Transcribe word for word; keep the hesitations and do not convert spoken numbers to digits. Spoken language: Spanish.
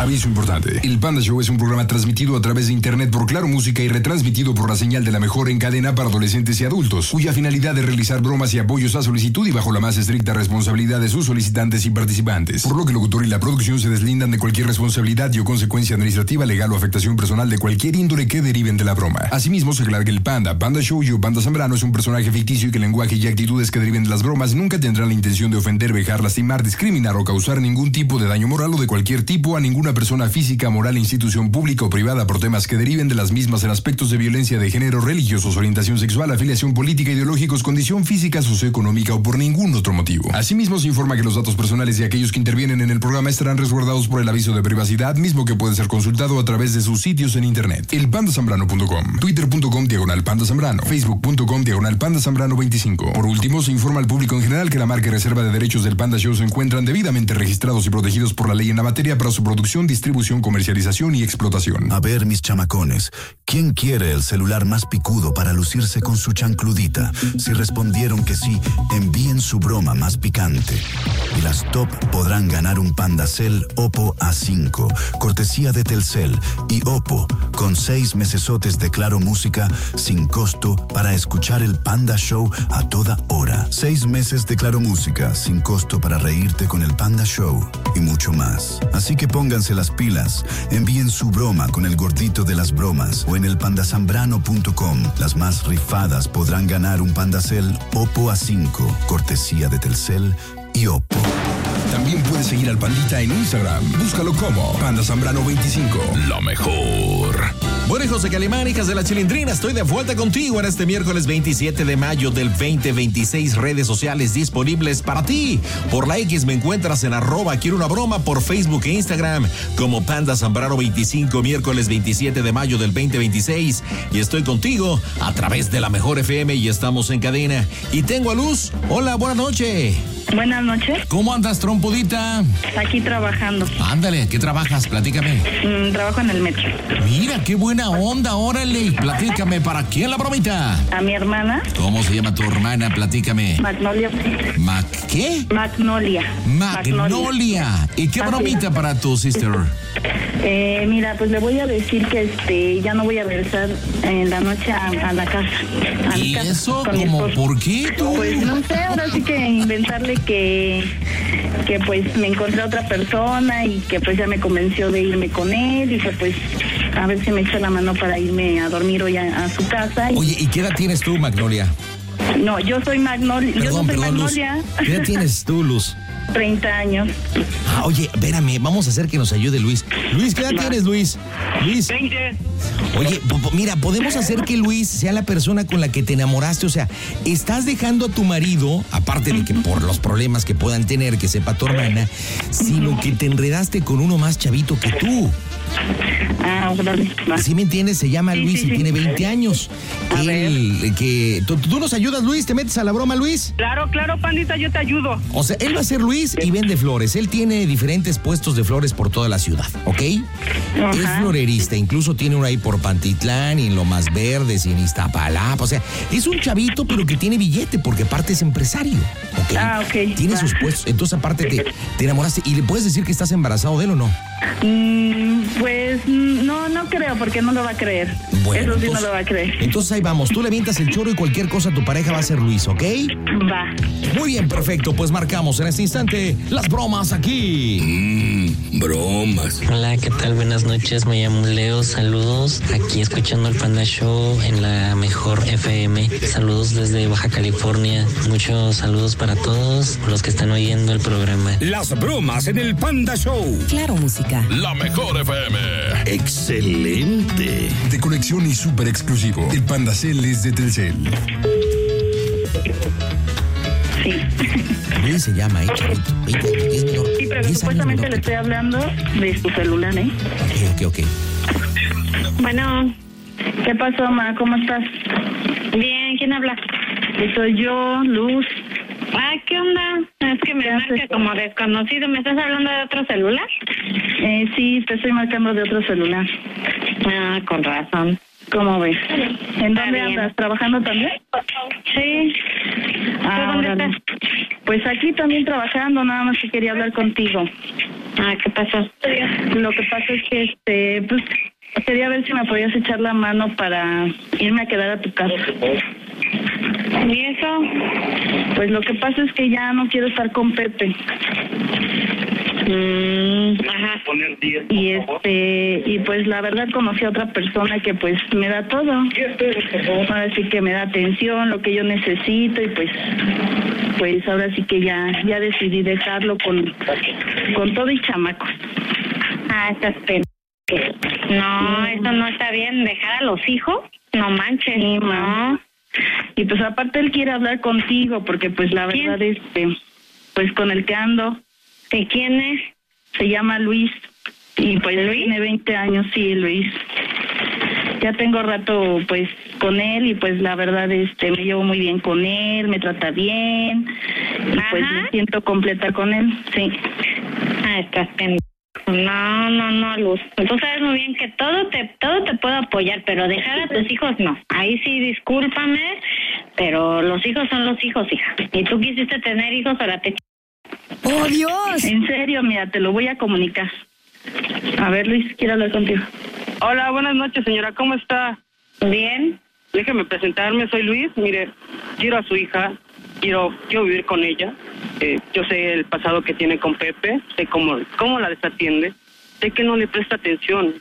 Aviso importante. El Panda Show es un programa transmitido a través de internet por Claro Música y retransmitido por la señal de la mejor en cadena para adolescentes y adultos, cuya finalidad es realizar bromas y apoyos a solicitud y bajo la más estricta responsabilidad de sus solicitantes y participantes. Por lo que el locutor y la producción se deslindan de cualquier responsabilidad y o consecuencia administrativa, legal o afectación personal de cualquier índole que deriven de la broma. Asimismo, se aclara que el Panda, Panda Show y o Panda Zambrano es un personaje ficticio y que el lenguaje y actitudes que deriven de las bromas nunca tendrán la intención de ofender, vejar, lastimar, discriminar o causar ningún tipo de daño moral o de cualquier tipo a ninguna persona física, moral, institución pública o privada por temas que deriven de las mismas en aspectos de violencia de género, religiosos, orientación sexual, afiliación política, ideológicos, condición física, socioeconómica o por ningún otro motivo. Asimismo, se informa que los datos personales de aquellos que intervienen en el programa estarán resguardados por el aviso de privacidad, mismo que puede ser consultado a través de sus sitios en internet. El panda zambrano punto com, twitter punto com diagonal panda zambrano, facebook punto com diagonal panda zambrano veinticinco. Por último, se informa al público en general que la marca y reserva de derechos del Panda Show se encuentran debidamente registrados y protegidos por la ley en la materia para su producción, distribución, comercialización y explotación. A ver, mis chamacones, ¿quién quiere el celular más picudo para lucirse con su chancludita? Si respondieron que sí, envíen su broma más picante. Y las top podrán ganar un Pandacel Oppo A cinco, cortesía de Telcel y Oppo, con seis mesesotes de Claro Música sin costo para escuchar el Panda Show a toda hora. Seis meses de Claro Música sin costo para reírte con el Panda Show y mucho más. Así que pónganse las pilas, envíen su broma con el gordito de las bromas o en el panda zambrano punto com. Las más rifadas podrán ganar un Pandacel Oppo A cinco, cortesía de Telcel y Oppo. También puedes seguir al Pandita en Instagram. Búscalo como Panda Zambrano veinticinco. La mejor. Bueno, hijos de Calimán, hijas de la Chilindrina, estoy de vuelta contigo en este miércoles veintisiete de mayo del veinte veintiséis. Redes sociales disponibles para ti. Por la X me encuentras en arroba quiero una broma, por Facebook e Instagram como Panda Zambrano veinticinco, miércoles veintisiete de mayo del veinte veintiséis. Y estoy contigo a través de la mejor F M y estamos en cadena. Y tengo a Luz. Hola, buenas noches. Buenas noches. ¿Cómo andas, trompudita? Aquí trabajando. Ándale, ¿qué trabajas? Platícame. Mm, trabajo en el metro. Mira, qué buena onda, órale. Platícame, ¿para quién la bromita? A mi hermana. ¿Cómo se llama tu hermana? Platícame. Magnolia. ¿Mac qué? Magnolia. Magnolia. Magnolia. ¿Y qué bromita Así. para tu sister? Eh, mira, pues le voy a decir que este ya no voy a regresar en la noche a, a la casa. A ¿Y casa eso? ¿Cómo? ¿Por qué tú? Pues no sé, ahora sí que inventarle que, que pues me encontré a otra persona y que pues ya me convenció de irme con él y que pues a ver si me echa la mano para irme a dormir hoy a, a su casa. Y... Oye, ¿y qué edad tienes tú, Magnolia? No, yo soy Magnolia. Perdón, yo no soy perdón, Magnolia. Luz. ¿Qué edad tienes tú, Luz? treinta años. Ah, oye, espérame, vamos a hacer que nos ayude Luis. Luis, ¿qué edad Va. tienes, Luis? Luis. veinte. Oye, mira, podemos hacer que Luis sea la persona con la que te enamoraste. O sea, estás dejando a tu marido, aparte de que por los problemas que puedan tener, que sepa tu hermana, sino que te enredaste con uno más chavito que tú. Ah, dale. ¿Sí me entiendes? Se llama Sí, Luis sí, y sí. tiene veinte años. A Él, que, ¿tú, ¿Tú nos ayudas, Luis? ¿Te metes a la broma, Luis? Claro, claro, pandita, yo te ayudo. O sea, él va a ser Luis y vende flores. Él tiene diferentes puestos de flores por toda la ciudad, ¿ok? Ajá. Es florerista, incluso tiene uno ahí por Pantitlán y en Lomas Verdes y en Iztapalapa. O sea, es un chavito, pero que tiene billete porque aparte es empresario, ¿ok? Ah, ok. Tiene Va. sus puestos. Entonces, aparte, te, te enamoraste. ¿Y le puedes decir que estás embarazado de él o no? Mm, pues no, no creo, porque no lo va a creer. Bueno, Eso sí entonces, no lo va a creer. Entonces ahí vamos. Tú le avientas el choro y cualquier cosa a tu pareja va a ser Luis, ¿ok? Va. Muy bien, perfecto. Pues marcamos en este instante las bromas aquí. Mmm, bromas. Hola, ¿qué tal? Buenas noches, me llamo Leo, saludos. Aquí escuchando el Panda Show en la mejor F M. Saludos desde Baja California. Muchos saludos para todos los que están oyendo el programa. Las bromas en el Panda Show. Claro Música. La mejor F M. Excelente. De conexión y súper exclusivo. El Pandacel es de Telcel. Sí. Luis se llama, ¿eh, chavito? veinte años, diez menor. Sí, pero diez supuestamente años le estoy hablando de su celular, ¿eh? Ok, ok, ok. Bueno. ¿Qué pasó, ma? ¿Cómo estás? Bien, ¿quién habla? Soy yo, Luz. Ah, ¿qué onda? Es que me marca como desconocido. ¿Me estás hablando de otro celular? Eh, sí, te estoy marcando de otro celular. Ah, con razón. ¿Cómo ves? ¿En Está dónde bien. andas? ¿Trabajando también? Sí. Ah, ¿Tú dónde órale. estás? Pues aquí también trabajando, nada más que quería hablar contigo. Ah, ¿qué pasó? Lo que pasa es que, este, pues, quería ver si me podías echar la mano para irme a quedar a tu casa. ¿Y eso? Pues lo que pasa es que ya no quiero estar con Pepe. Mm, ajá. Y este, y pues la verdad conocí a otra persona que pues me da todo. Ahora sí que me da atención, lo que yo necesito y pues, pues ahora sí que ya, ya decidí dejarlo con, con todo y chamacos. Ah, estás pena. No, eso no está bien. ¿Dejar a los hijos? No manches. Sí, no. ma. Y pues aparte él quiere hablar contigo porque pues la ¿Quién? verdad este, pues con el que ando. ¿Y quién es? Se llama Luis y pues ¿Luis? tiene veinte años, sí, Luis. Ya tengo rato pues con él y pues la verdad este me llevo muy bien con él, me trata bien y Ajá. pues me siento completa con él, sí. Ah, estás pendejo. No, no, no, Luz. Tú sabes muy bien que todo te todo te puedo apoyar, pero dejar a tus hijos no. Ahí sí, discúlpame, pero los hijos son los hijos, hija. Y tú quisiste tener hijos, ahora te... ¡Oh, Dios! En serio, mira, te lo voy a comunicar. A ver, Luis, quiero hablar contigo. Hola, buenas noches, señora. ¿Cómo está? Bien. Déjeme presentarme. Soy Luis. Mire, quiero a su hija. Quiero, quiero vivir con ella. Eh, yo sé el pasado que tiene con Pepe. Sé cómo, cómo la desatiende. Sé que no le presta atención.